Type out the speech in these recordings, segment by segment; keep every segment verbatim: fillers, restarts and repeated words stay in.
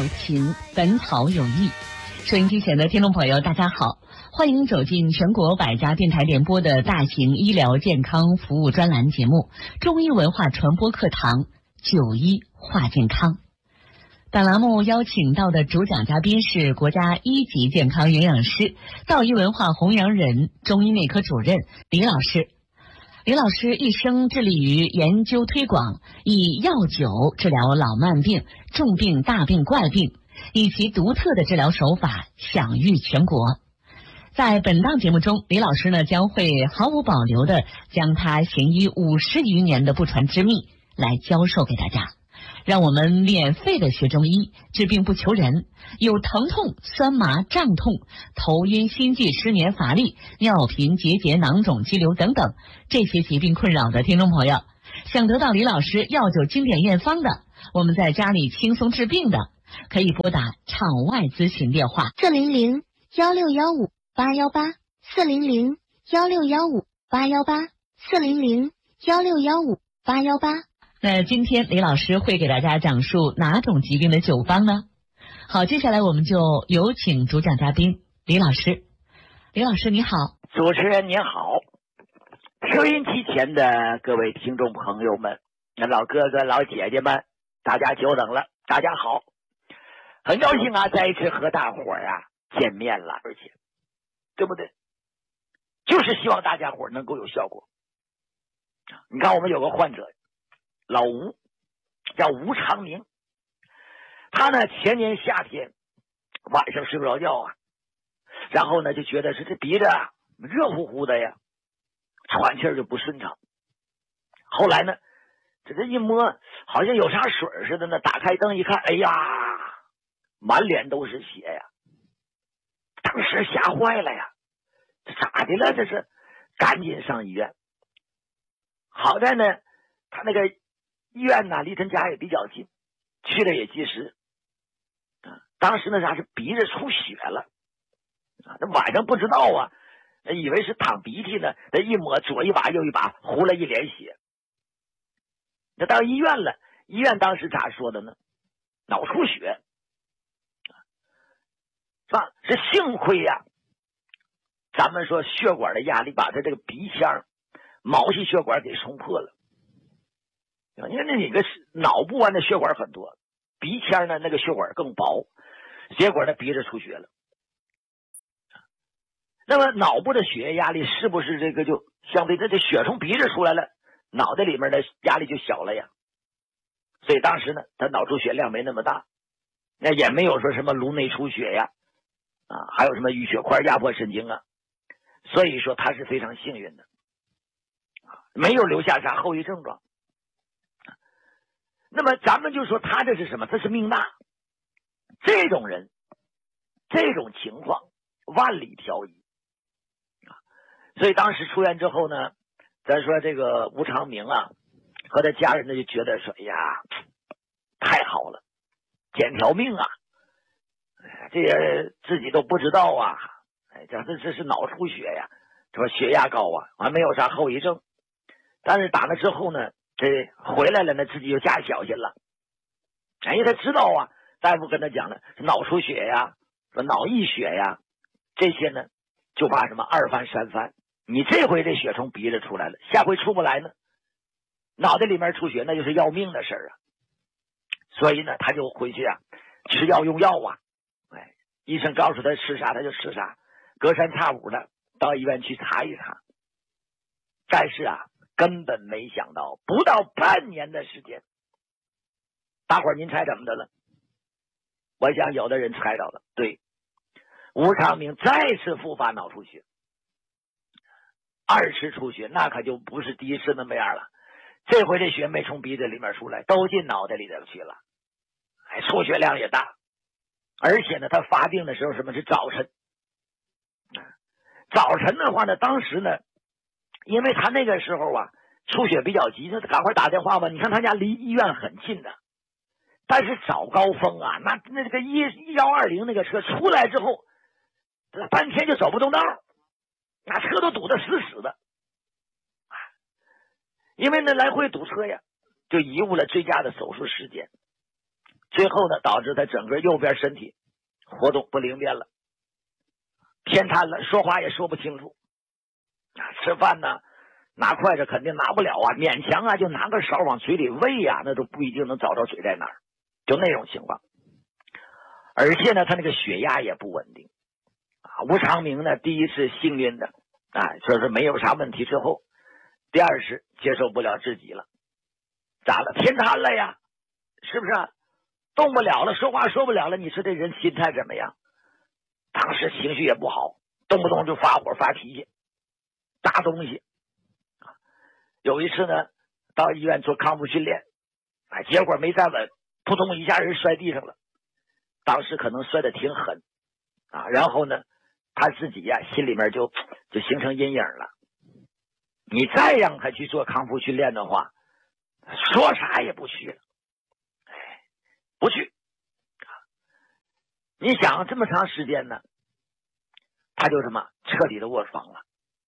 有情，本草有益。收音机前的听众朋友，大家好，欢迎走进全国百家电台联播的大型医疗健康服务专栏节目《中医文化传播课堂九医话健康》。本栏目邀请到的主讲嘉宾是国家一级健康营养师、道医文化弘扬人、中医内科主任李老师。李老师一生致力于研究推广，以药酒治疗老慢病、重病、大病、怪病，以其独特的治疗手法享誉全国。在本档节目中，李老师呢将会毫无保留地将他行医五十余年的不传之秘来教授给大家，让我们免费的学中医，治病不求人。有疼痛、酸麻、胀痛、头晕、心悸、失眠、乏力、尿频、结节、囊肿、肌瘤等等这些疾病困扰的听众朋友，想得到李老师药酒经典验方的，我们在家里轻松治病的，可以拨打场外咨询电话四零零幺六幺五八幺八四零零幺六幺五八幺八四零零幺六幺五八幺八。 那今天李老师会给大家讲述哪种疾病的酒方呢？好，接下来我们就有请主讲嘉宾李老师。李老师你好。 主持人您好，收音机前的各位听众朋友们，老哥哥老姐姐们，大家久等了，大家好，很高兴啊，再一次和大伙儿啊见面了，而且对不对？就是希望大家伙儿能够有效果。你看我们有个患者老吴，叫吴长明，他呢前年夏天晚上睡不着觉啊，然后呢就觉得是这鼻子啊热乎乎的呀，喘气儿就不顺畅。后来呢这这一摸好像有啥水似的呢，打开灯一看，哎呀满脸都是血呀，当时吓坏了呀，这咋的了这是？赶紧上医院。好在呢他那个医院呢离他家也比较近，去的也及时。当时那啥是鼻子出血了，那晚上不知道啊，以为是淌鼻涕呢，那一抹左一把右一把，糊了一脸血。那到医院了，医院当时咋说的呢？脑出血，是吧？是幸亏呀、啊，咱们说血管的压力把他这个鼻腔毛细血管给冲破了。因为那你个脑部啊，那血管很多，鼻腔呢那个血管更薄，结果呢鼻子出血了。那么脑部的血液压力是不是这个就相对的这血从鼻子出来了，脑袋里面的压力就小了呀？所以当时呢他脑出血量没那么大，那也没有说什么颅内出血呀，啊，还有什么淤血块压迫神经啊，所以说他是非常幸运的，没有留下啥后遗症状。那么咱们就说他这是什么？他是命大。这种人这种情况万里挑一。所以当时出院之后呢，咱说这个吴长明啊和他家人呢就觉得说，哎呀太好了，捡条命啊，这也自己都不知道啊，哎，这这这是脑出血呀，说血压高啊，还没有啥后遗症。但是打了之后呢，这回来了呢，自己就加小心了。哎，他知道啊，大夫跟他讲了，脑出血呀，说脑溢血呀，这些呢就怕什么二犯三犯。你这回这血从鼻子出来了，下回出不来呢，脑袋里面出血那就是要命的事儿啊。所以呢，他就回去啊吃药用药啊，哎，医生告诉他吃啥他就吃啥，隔三差五的到医院去查一查。但是啊，根本没想到，不到半年的时间，大伙儿您猜怎么的了？我想有的人猜到了，对，吴长明再次复发脑出血，二次出血，那可就不是第一次那么样了。这回这血没从鼻子里面出来，都进脑袋里头去了，哎，出血量也大，而且呢，他发病的时候什么是早晨？早晨的话呢，当时呢，因为他那个时候啊出血比较急，他赶快打电话吧。你看他家离医院很近的，但是早高峰啊，那那个一一幺二零那个车出来之后，半天就走不动道，那车都堵得死死的。因为呢来回堵车呀，就贻误了最佳的手术时间。 最后呢，导致他整个右边身体活动不灵便了，偏瘫了，说话也说不清楚啊，吃饭呢拿筷子肯定拿不了啊，勉强啊就拿个勺往嘴里喂呀、啊，那都不一定能找到嘴在哪儿，就那种情况。而且呢，他那个血压也不稳定啊。吴长明呢，第一次幸运的啊，说是没有啥问题之后，第二是接受不了自己了，咋了？偏瘫了呀，是不是、啊？动不了了，说话说不了了，你说这人心态怎么样？当时情绪也不好，动不动就发火发脾气，砸东西。有一次呢，到医院做康复训练，啊，结果没站稳，扑通一下人摔地上了。当时可能摔得挺狠啊，然后呢，他自己呀、啊、心里面就就形成阴影了。你再让他去做康复训练的话，说啥也不去了，哎，不去。你想这么长时间呢，他就什么彻底的卧床了。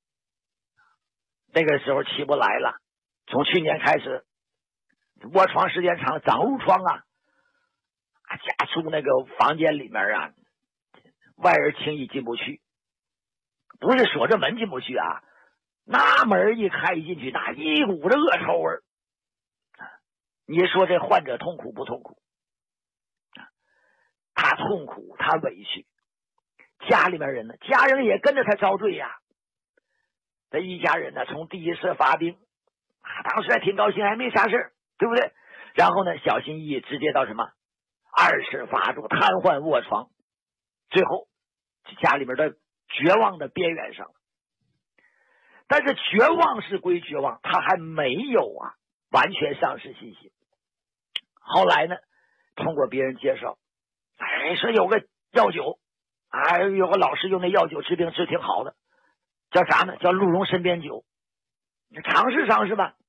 那个时候起不来了，从去年开始，卧床时间长，长褥疮啊。家住那个房间里面啊，外人轻易进不去，不是锁着门进不去啊，那门一开一进去，那一股子恶臭味。你说这患者痛苦不痛苦？他痛苦，他委屈，家里面人呢，家人也跟着他遭罪呀。这一家人呢，从第一次发病啊，当时还挺高兴，还没啥事，对不对？然后呢，小心翼翼，直接到什么？二次发作，瘫痪卧床，最后家里面的绝望的边缘上了。但是绝望是归绝望，他还没有啊完全丧失信心。后来呢，通过别人介绍，哎，说有个药酒，啊，有个老师用那药酒治病治挺好的，叫啥呢？叫鹿茸参边酒，你尝试尝试吧。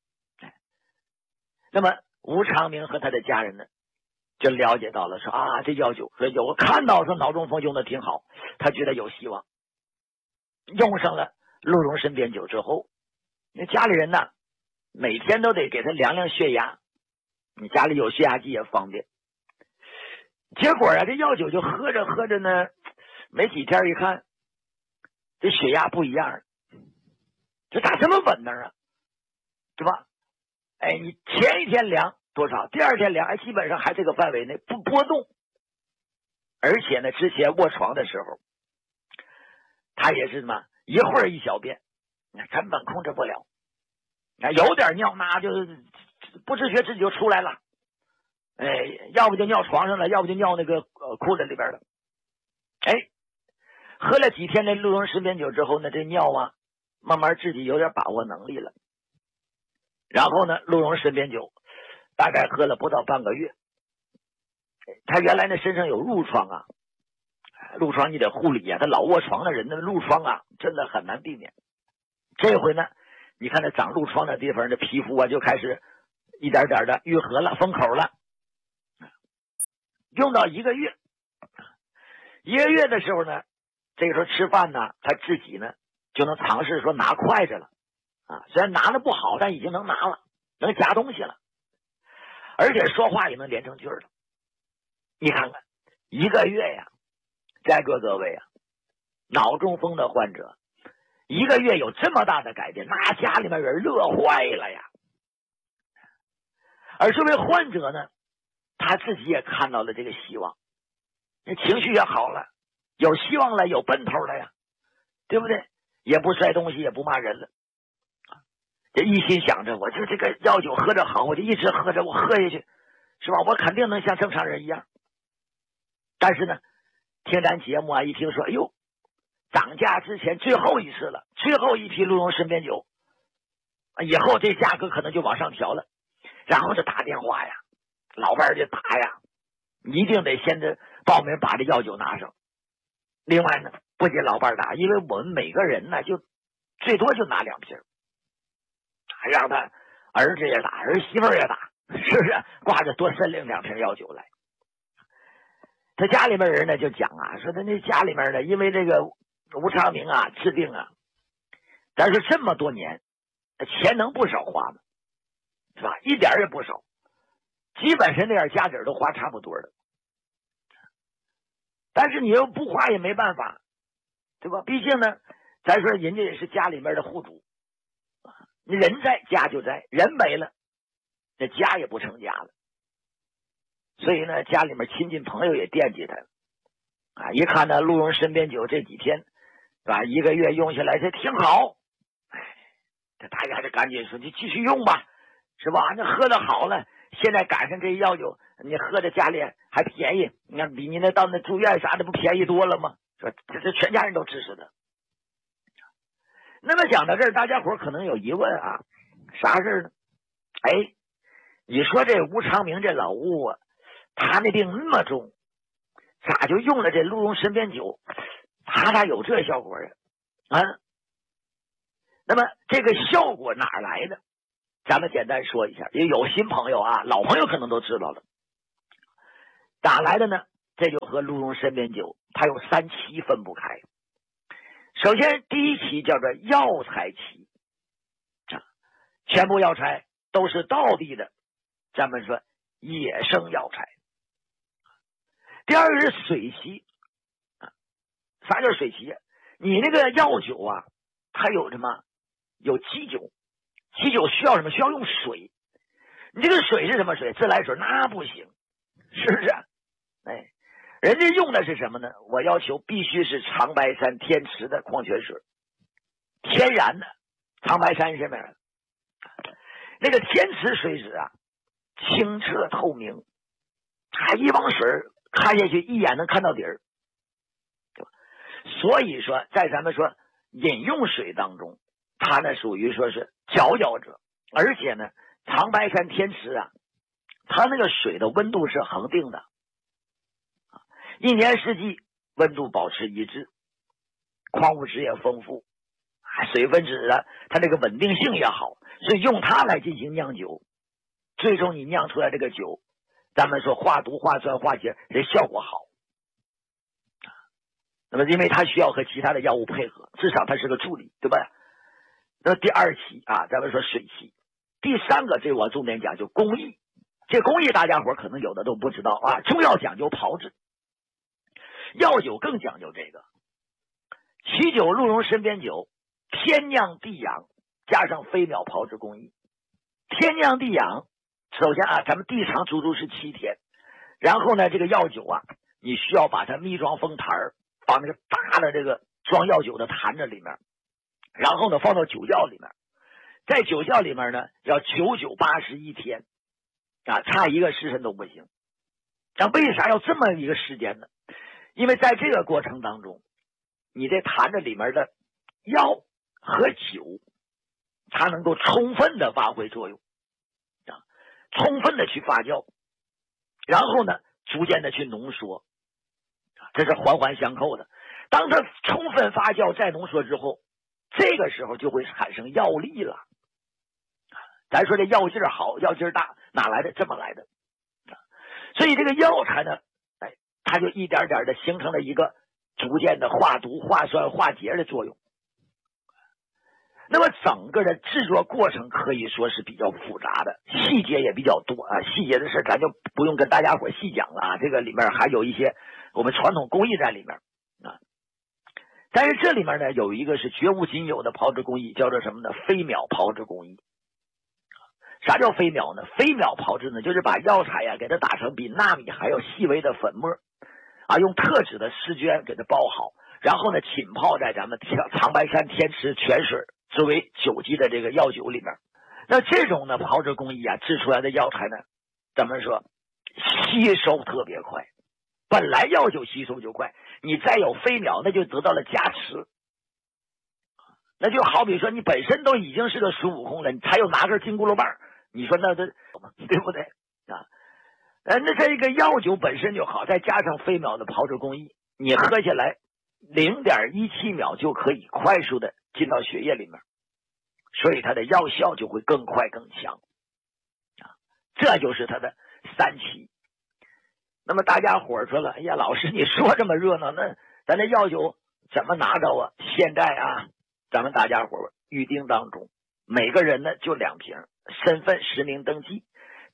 那么吴长明和他的家人呢，就了解到了，说啊，这药酒，说有看到说脑中风用的挺好，他觉得有希望。用上了鹿茸参边酒之后，那家里人呢，每天都得给他量量血压，你家里有血压计也方便。结果啊，这药酒就喝着喝着呢，没几天一看，这血压不一样，这咋这么稳当啊？对吧？哎，你前一天量多少，第二天量，哎，基本上还这个范围内不波动。而且呢，之前卧床的时候，他也是什么一会儿一小便，根本控制不了。有点尿，那就不自觉自己就出来了。哎，要不就尿床上了，要不就尿那个呃裤子里边了。哎，喝了几天那鹿茸参边酒之后呢，这尿啊，慢慢自己有点把握能力了。然后呢，鹿茸参边酒大概喝了不到半个月，他原来那身上有褥疮啊，褥疮你得护理啊，他老卧床的人的褥疮啊，真的很难避免。这回呢，你看那长褥疮的地方，这皮肤啊就开始一点点的愈合了，封口了。用到一个月，一个月的时候呢，这个时候吃饭呢，他自己呢就能尝试说拿筷子了啊，虽然拿的不好，但已经能拿了，能夹东西了，而且说话也能连成句了。你看看一个月呀，在座各位啊，脑中风的患者一个月有这么大的改变，那家里面人乐坏了呀。而作为患者呢，他自己也看到了这个希望，情绪也好了，有希望了，有奔头了呀，对不对？也不摔东西，也不骂人了，这一心想着我就这个药酒喝着好，我就一直喝着，我喝下去是吧？我肯定能像正常人一样。但是呢，听咱节目啊，一听说，哎呦，涨价之前最后一次了，最后一批鹿茸参边酒，以后这价格可能就往上调了，然后就打电话呀，老伴儿就打呀，一定得先得报名把这药酒拿上。另外呢，不仅老伴儿打，因为我们每个人呢，就最多就拿两瓶，让他儿子也打，儿媳妇也打，是不是？挂着多申领两瓶药酒来。他家里面人呢就讲啊，说他那家里面呢，因为这个吴长明啊治病啊，但是这么多年钱能不少花吗？是吧？一点也不少。 基本上那点家底都花差不多了。但是你又不花也没办法，对吧？毕竟呢，咱说人家也是家里面的户主，你人在家就在，人没了，那家也不成家了。所以呢，家里面亲戚朋友也惦记他啊。一看呢，鹿茸参边酒这几天，是吧？一个月用下来，这挺好。哎，这大家就赶紧说，你继续用吧，是吧？那喝的好了，现在赶上这药酒，你喝的家里还便宜，你看比你那到那住院啥的不便宜多了吗？说这这全家人都支持他。那么讲到这儿，大家伙可能有疑问啊，啥事呢？哎，你说这吴长明这老吴啊，他那病那么重，咋就用了这鹿茸参边酒？他咋有这效果呀？啊？那么这个效果哪来的？咱们简单说一下，也有新朋友啊，老朋友可能都知道了。哪来的呢？这就和鹿茸参边酒它有三期分不开。首先第一期叫做药材期啊，全部药材都是道地的，咱们说野生药材。第二个是水期啊，啥叫水期？你那个药酒啊，它有什么？有基酒，基酒需要什么？需要用水。你这个水是什么水？自来水那不行，是不是？哎，人家用的是什么呢？我要求必须是长白山天池的矿泉水，天然的。长白山上面那个天池水质啊，清澈透明，它一汪水看下去一眼能看到底儿。所以说在咱们说饮用水当中，它呢属于说是佼佼者。而且呢，长白山天池啊，它那个水的温度是恒定的，一年四季温度保持一致，矿物质也丰富，水分子啊，它这个稳定性也好，所以用它来进行酿酒，最终你酿出来这个酒，咱们说化毒化酸化结，这效果好。那么因为它需要和其他的药物配合，至少它是个助力，对吧？那第二期啊，咱们说水期。第三个，这我重点讲究工艺。这工艺大家伙可能有的都不知道啊。中药讲究炮制，药酒更讲究这个。奇酒、鹿茸参边酒，天酿地养，加上飞秒炮制工艺。天酿地养，首先啊，咱们地长足足是七天，然后呢，这个药酒啊，你需要把它密装封坛儿，放那个大的这个装药酒的坛子里面，然后呢，放到酒窖里面。在酒窖里面呢，要九九八十一天啊，差一个时辰都不行。那为啥要这么一个时间呢？因为在这个过程当中，你这坛子里面的药和酒，它能够充分的发挥作用啊，充分的去发酵，然后呢，逐渐的去浓缩，这是环环相扣的。当它充分发酵再浓缩之后，这个时候就会产生药力了。咱说这药劲儿好，药劲儿大，哪来的？这么来的。所以这个药材呢，哎，它就一点点的形成了一个逐渐的化毒、化酸、化结的作用。那么整个的制作过程可以说是比较复杂的，细节也比较多啊。细节的事咱就不用跟大家伙细讲了啊，这个里面还有一些我们传统工艺在里面啊。但是这里面呢，有一个是绝无仅有的炮制工艺，叫做什么呢？飞秒炮制工艺。啥叫飞秒呢？飞秒炮制呢，就是把药材呀、啊、给它打成比纳米还要细微的粉末啊，用特制的丝绢给它包好，然后呢浸泡在咱们长白山天池泉水作为酒基的这个药酒里面。那这种呢炮制工艺啊，制出来的药材呢，怎么说吸收特别快，本来药酒吸收就快，你再有飞秒，那就得到了加持。那就好比说你本身都已经是个孙悟空了，你才有拿根金箍噜棒，你说那这对不对啊？呃，那这个药酒本身就好，再加上飞秒的炮制工艺，你喝下来零点一七秒就可以快速的进到血液里面，所以它的药效就会更快更强啊。这就是它的三期。那么大家伙说了，哎呀，老师你说这么热闹，那咱这药酒怎么拿着啊？现在啊，咱们大家伙预定当中，每个人呢就两瓶，身份实名登记，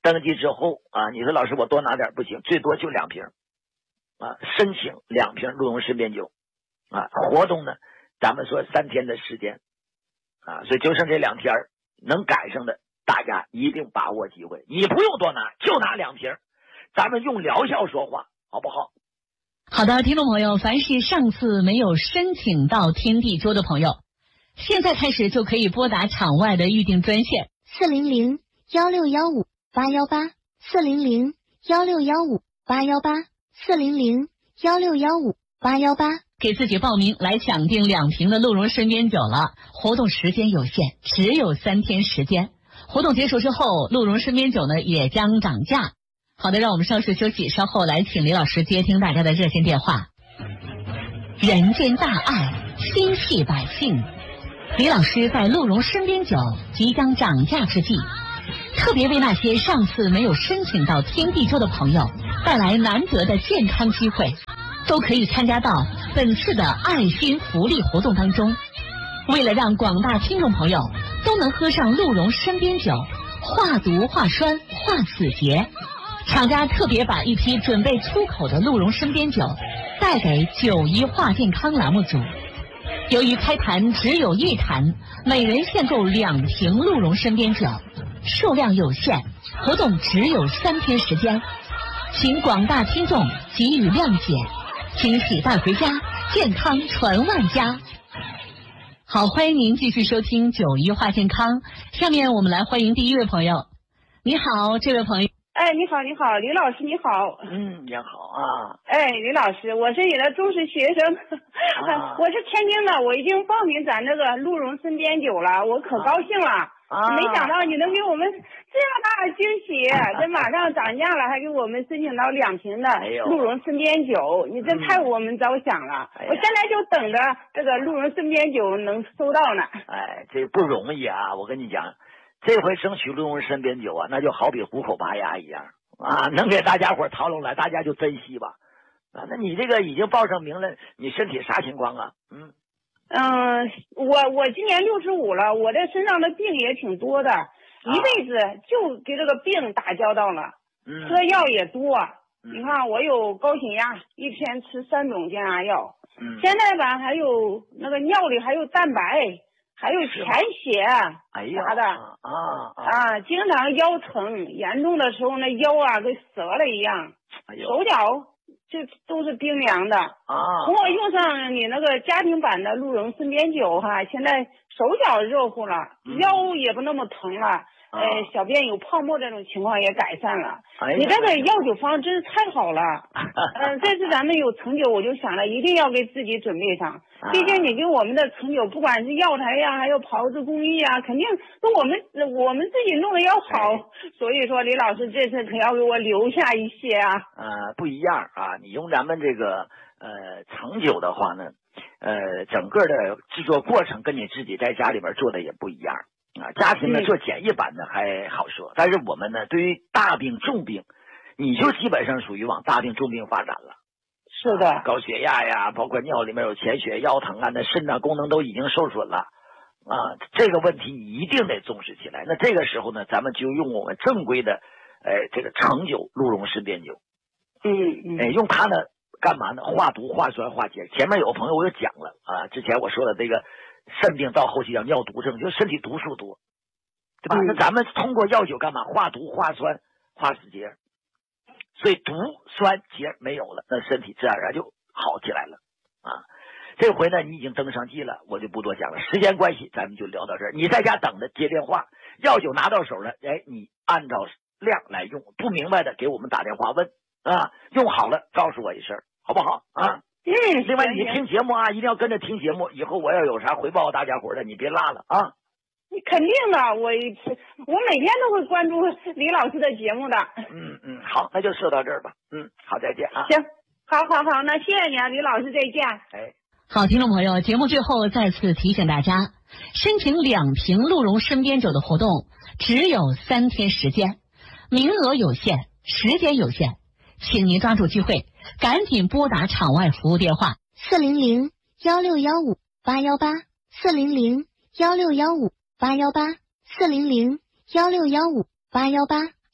登记之后啊，你说老师我多拿点不行，最多就两瓶啊，申请两瓶鹿茸参边酒啊。活动呢，咱们说三天的时间啊，所以就剩这两天能赶上的，大家一定把握机会。你不用多拿，就拿两瓶，咱们用疗效说话，好不好？ 好的，听众朋友，凡是上次没有申请到天地桌的朋友，现在开始就可以拨打场外的预定专线四零零幺六幺五八幺八四零零幺六幺五八幺八四零零幺六幺五八幺八， 给自己报名来抢订两瓶的鹿茸参边酒了。活动时间有限，只有三天时间。活动结束之后，鹿茸参边酒呢也将涨价。好的，让我们稍事休息，稍后来请李老师接听大家的热线电话。人间大爱，心系百姓。李老师在鹿茸参边酒即将涨价之际，特别为那些上次没有申请到天地桌的朋友带来难得的健康机会，都可以参加到本次的爱心福利活动当中。为了让广大听众朋友都能喝上鹿茸参边酒，化毒化栓化死结，厂家特别把一批准备出口的鹿茸参边酒带给九一话健康栏目组。由于开坛只有一坛，每人限购两瓶鹿茸参边酒，数量有限，活动只有三天时间，请广大听众给予谅解，惊喜带回家，健康传万家。好，欢迎您继续收听九一话健康。下面我们来欢迎第一位朋友。你好，这位朋友。 哎，你好，你好，李老师，你好。 嗯，你好啊。 哎，李老师，我是你的忠实学生，啊、我是天津的，我已经报名咱这个鹿茸参边酒了，我可高兴了。啊、没想到你能给我们这样大的惊喜，这马上涨价了，还给我们申请到两瓶的鹿茸参边酒，你这太为我们着想了。哎、我现在就等着这个鹿茸参边酒能收到呢。 哎，这不容易啊！我跟你讲，这回争取鹿茸参边酒啊，那就好比虎口拔牙一样啊！能给大家伙掏出来，大家就珍惜吧。啊，那你这个已经报上名了，你身体啥情况啊？嗯。 嗯，我我今年六十五了，我这身上的病也挺多的，啊、一辈子就给这个病打交道了，嗯、喝药也多。嗯、你看我有高血压，一天吃三种降压药。嗯、现在吧，还有那个尿里还有蛋白，还有潜血啥的。啊啊, 啊！经常腰疼，严重的时候那腰啊跟折了一样，哎、手脚。这都是冰凉的啊！从我用上你那个家庭版的鹿茸参边酒哈，现在手脚热乎了，嗯、腰也不那么疼了，啊、呃，小便有泡沫这种情况也改善了。哎、你这个药酒方真是太好了。嗯、呃，这次咱们有成酒，我就想了，一定要给自己准备上。啊、毕竟你给我们的成酒，不管是药材呀，还有炮制工艺啊，肯定跟我们我们自己弄的要好。哎、所以说，李老师这次可要给我留下一些啊。 呃，不一样啊。你用咱们这个呃成酒的话呢，呃，整个的制作过程跟你自己在家里边做的也不一样啊。家庭呢做简易版的还好说，嗯、但是我们呢对于大病重病，你就基本上属于往大病重病发展了。 是的， 啊、高血压呀，包括尿里面有潜血、腰疼啊，那肾脏功能都已经受损了啊。这个问题你一定得重视起来。那这个时候呢，咱们就用我们正规的呃这个成酒鹿茸参边酒。 嗯嗯， 哎，用它呢干嘛呢？化毒、化酸、化结。前面有个朋友我就讲了啊，之前我说的这个肾病到后期叫尿毒症，就是身体毒素多，对吧？嗯、那咱们通过药酒干嘛？化毒、化酸、化死结，所以毒酸结没有了，那身体自然而然就好起来了啊。这回呢，你已经登上记了，我就不多讲了。时间关系，咱们就聊到这儿。你在家等着接电话，药酒拿到手了，哎，你按照量来用，不明白的给我们打电话问。啊，用好了告诉我一声，好不好啊？ 嗯。 另外，你听节目啊，一定要跟着听节目。以后我要有啥回报大家伙的，你别落了啊。 你肯定的，我我每天都会关注李老师的节目的。 嗯嗯，好，那就说到这儿吧。嗯，好，再见啊。 行，好好好，那谢谢你啊，李老师，再见。 哎， 好，听众朋友，节目最后再次提醒大家，申请两瓶鹿茸参边酒的活动只有三天时间，名额有限，时间有限。请您抓住机会，赶紧拨打场外服务电话四零零幺六幺五八幺八四零零幺六幺五八幺八四零零幺六幺五八幺八。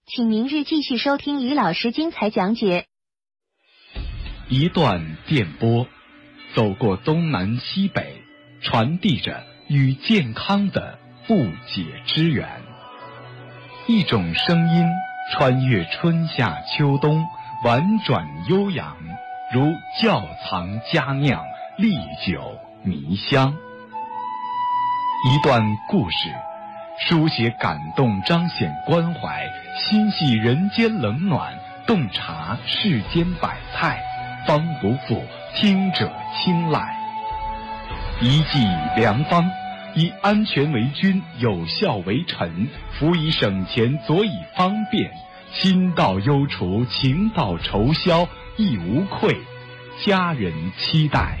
请明日继续收听于老师精彩讲解。 一段电波，走过东南西北，传递着与健康的不解之缘。一种声音穿越春夏秋冬，婉转悠扬，如窖藏佳酿，历久弥香。一段故事，书写感动，彰显关怀，心系人间冷暖，洞察世间百态，方不负听者青睐。一剂良方，以安全为君，有效为臣，辅以省钱，佐以方便，心到忧除，情到愁消，亦无愧，家人期待。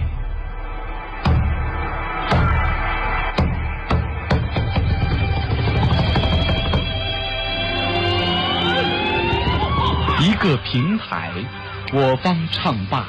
一个平台，我方唱罢